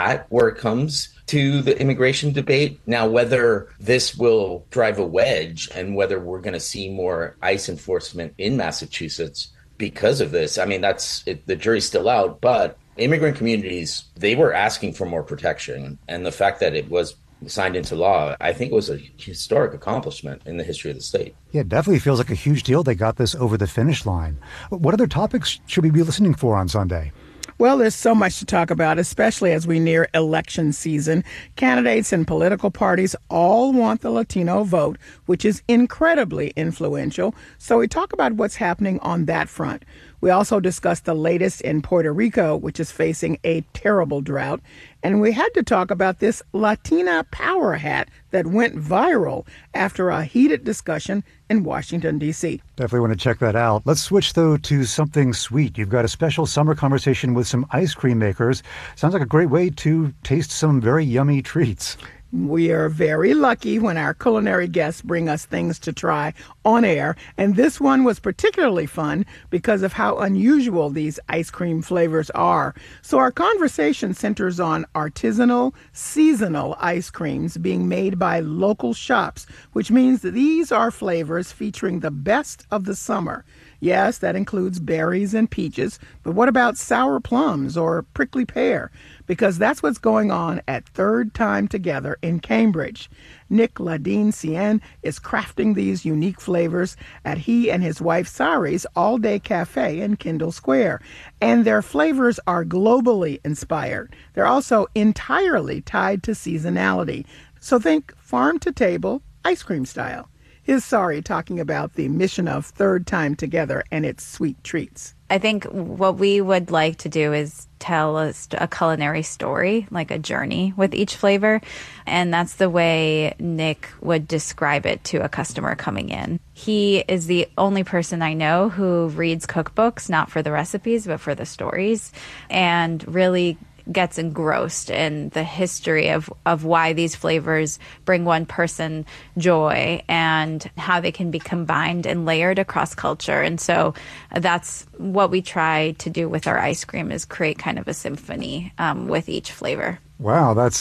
that where it comes to the immigration debate. Now, whether this will drive a wedge and whether we're going to see more ICE enforcement in Massachusetts because of this, I mean, the jury's still out. But immigrant communities, they were asking for more protection. And the fact that it was signed into law, I think it was a historic accomplishment in the history of the state. Yeah, it definitely feels like a huge deal they got this over the finish line. What other topics should we be listening for on Sunday? Well, there's so much to talk about, especially as we near election season. Candidates and political parties all want the Latino vote, which is incredibly influential. So we talk about what's happening on that front. We also discuss the latest in Puerto Rico, which is facing a terrible drought. And we had to talk about this Latina power hat that went viral after a heated discussion in Washington, D.C. Definitely want to check that out. Let's switch, though, to something sweet. You've got a special summer conversation with some ice cream makers. Sounds like a great way to taste some very yummy treats. We are very lucky when our culinary guests bring us things to try on air, and this one was particularly fun because of how unusual these ice cream flavors are. So our conversation centers on artisanal, seasonal ice creams being made by local shops, which means that these are flavors featuring the best of the summer. Yes, that includes berries and peaches, but what about sour plums or prickly pear? Because that's what's going on at Third Time Together in Cambridge. Nick Ladine-Cien is crafting these unique flavors at he and his wife Sari's all-day cafe in Kendall Square. And their flavors are globally inspired. They're also entirely tied to seasonality. So think farm-to-table ice cream style. Here's Sari talking about the mission of Third Time Together and its sweet treats. I think what we would like to do is tell a culinary story, like a journey with each flavor. And that's the way Nick would describe it to a customer coming in. He is the only person I know who reads cookbooks, not for the recipes, but for the stories, and really gets engrossed in the history of why these flavors bring one person joy and how they can be combined and layered across culture. And so that's what we try to do with our ice cream, is create kind of a symphony with each flavor. Wow, that's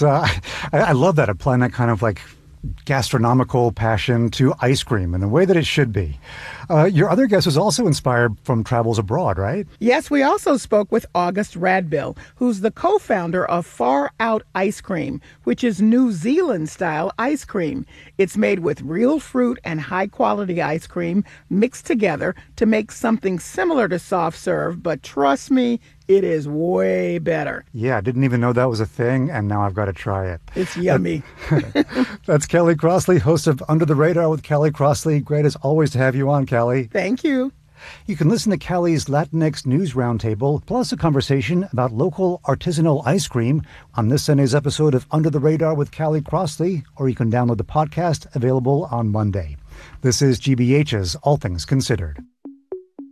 I love that, applying that kind of like gastronomical passion to ice cream in the way that it should be. Your other guest was also inspired from travels abroad, right? Yes, we also spoke with August Radbill, who's the co-founder of Far Out Ice Cream, which is New Zealand-style ice cream. It's made with real fruit and high-quality ice cream mixed together to make something similar to soft serve, but trust me, it is way better. Yeah, I didn't even know that was a thing, and now I've got to try it. It's yummy. That's Kelly Crossley, host of Under the Radar with Kelly Crossley. Great as always to have you on, Kelly. Thank you. You can listen to Kelly's Latinx News Roundtable, plus a conversation about local artisanal ice cream on this Sunday's episode of Under the Radar with Kelly Crossley, or you can download the podcast available on Monday. This is GBH's All Things Considered.